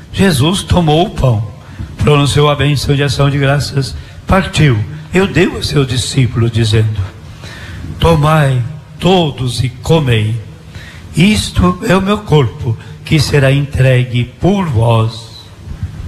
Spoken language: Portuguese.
Jesus tomou o pão, pronunciou a bênção de ação de graças, partiu, e o deu aos seus discípulos, dizendo: tomai todos e comei, isto é o meu corpo, que será entregue por vós.